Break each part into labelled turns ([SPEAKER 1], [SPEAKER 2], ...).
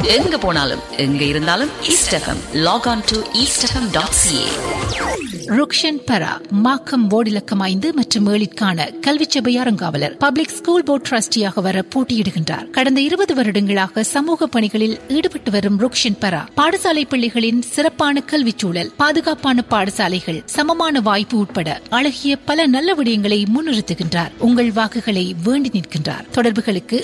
[SPEAKER 1] எங்க போனாலும் எங்க இருந்தாலும் east FM. Lock on to eastfm.ca.
[SPEAKER 2] Rukshan பரா மாக்கம் போர்டிலக்கம் 5 மற்றும் 7 கல்வி சபை அறங்காவலர் பப்ளிக் ஸ்கூல் போர்ட் ட்ரஸ்டியாக வர போட்டியிடுகின்றார். கடந்த 20 வருடங்களாக சமூக பணிகளில் ஈடுபட்டு வரும் ருக்ஷன் பரா பாடசாலை பிள்ளைகளின் சிறப்பான கல்வி சூழல், பாதுகாப்பான பாடசாலைகள், சமமான வாய்ப்பு உட்பட அழகிய பல நல்ல விடயங்களை முன்னிறுத்துகின்றார். உங்கள் வாக்குகளை வேண்டி நிற்கின்றார். தொடர்புகளுக்கு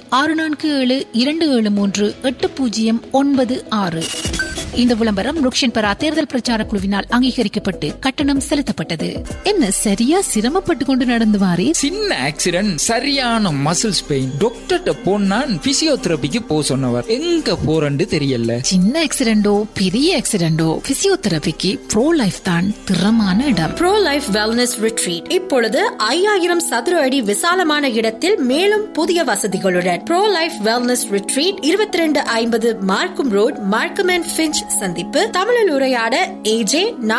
[SPEAKER 2] 6472280996. இந்த விளம்பரம் ருக்ஷன் பரா தேர்தல் பிரச்சார குழுவினால் அங்கீகரிக்கப்பட்டு கட்டணம் செலுத்தப்பட்டது. என்ன சரியா சிரமப்பட்டு கொண்டு நடந்து வாரே?
[SPEAKER 3] சின்ன ஆக்சிடென்ட், சரியான மசில்ஸ் பெயின். டாக்டர்ட்ட போனா பிசியோதெரபிக்கு போ சொன்னவர். எங்க போறன்னு தெரியல.
[SPEAKER 2] சின்ன ஆக்சிடென்டோ பெரிய ஆக்சிடென்டோ பிசியோதெரபிக்கு ப்ரோ லைஃப் தான் திறமான இடம்.
[SPEAKER 4] ப்ரோ லைஃப் வெல்னஸ் ரிட்ரீட் இப்பொழுது 5000 சதுர அடி விசாலமான இடத்தில் மேலும் புதிய வசதிகளுடன் ப்ரோ லைஃப் வெல்னஸ் ரிட்ரீட் 2250 மார்க்கம் ரோட், மார்க்கம் அண்ட் ஃபின்ச் சந்திப்பு. தமிழில் உரையாட AJ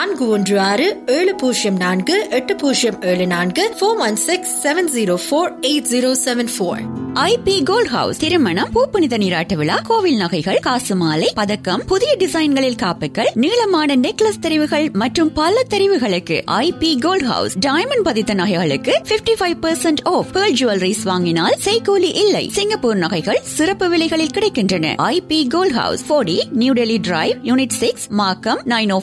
[SPEAKER 4] 416-704-8074 416-704-8074.
[SPEAKER 5] IP கோல்ட் ஹவுஸ் திருமணம், பூப்புனித நீராட்ட விழா, கோவில் நகைகள், காசு மாலை, பதக்கம், புதிய டிசைன்களில் காப்புகள், நீளமான நெக்லஸ் தெரிவுகள் மற்றும் பல தெரிவுகளுக்கு IP கோல்ட் ஹவுஸ். டைமண்ட் பதித்த நகைகளுக்கு 55% ஆஃப். பேர்ல் ஜுவல்லரிஸ் வாங்கினால் செய்கூலி இல்லை. சிங்கப்பூர் நகைகள் சிறப்பு விலைகளில் கிடைக்கின்றன. IP gold house 40 new Delhi drive, unit 6, மார்க்கம்.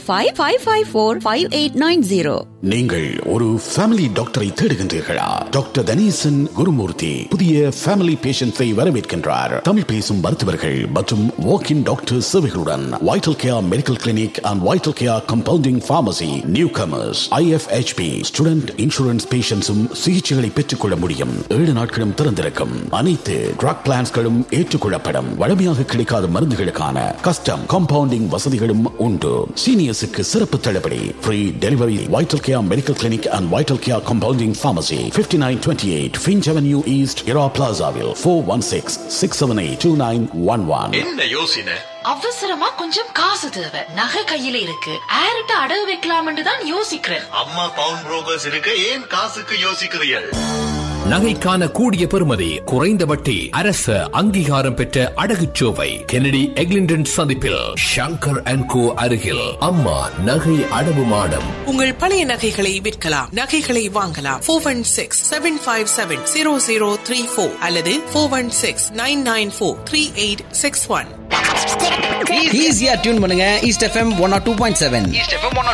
[SPEAKER 5] 9055545890.
[SPEAKER 6] நீங்கள் ஒரு ஃபேமிலி டாக்டரை தேடுகின்றீர்களா? டாக்டர் தனீசன் குருமூர்த்தி புதிய ஃபேமிலி பேஷண்ட்ஸை வரவேற்கின்றார். தமிழ் பேசும் மருத்துவர்கள் மற்றும் வாக்-இன் doctor சேவைகளுடன் vital care medical clinic and vital care compounding pharmacy. New commerce, IFHP student insurance பேஷண்ட்ஸும் சிகிச்சைகளை பெற்றுக் கொள்ள முடியும். 7 நாட்களும் திறந்திருக்கும். அனைத்து ட்ரக் பிளான்ஸ்களும் ஏற்றுக்கொள்ளப்படும். வழமையாக கிடைக்காத மருந்துகளுக்கான கஸ்டம் கம்பவுண்டிங் வசதிகளும் உண்டு. சீனியர்ஸுக்கு சிறப்பு தள்ளுபடி. Free delivery. Vital care medical clinic and vital care compounding pharmacy, 5928 Finch Avenue East, Era Plazaவில். 416-678-2911.
[SPEAKER 7] என்ன யோசனை?
[SPEAKER 8] அவசரமா கொஞ்சம் காசு தேவை. நகை கையில இருக்கு. ஆர்ட்ட அடகு வைக்கலாம்னு தான் யோசிக்கிறேன்.
[SPEAKER 7] அம்மா பவுன் புரோக்கர்ஸ் இருக்கு. ஏன் காசுக்கு யோசிக்கிறீர்கள்?
[SPEAKER 9] நகைக்கான கூடிய பெறுமதி, குறைந்த வட்டி, அரசு அங்கீகாரம் பெற்ற அடகுச்சோவை. கெனடி எக்லிண்டன் சந்திப்பில் ஷங்கர் அண்ட் கோ அருகில் அம்மா நகை அடவு மாடம்.
[SPEAKER 10] உங்கள் பழைய நகைகளை விற்கலாம், நகைகளை வாங்கலாம். 416-757-0034 அல்லது 416-994-3861.
[SPEAKER 11] ஈஸியா டியூன் பண்ணுங்க. East FM 102.7.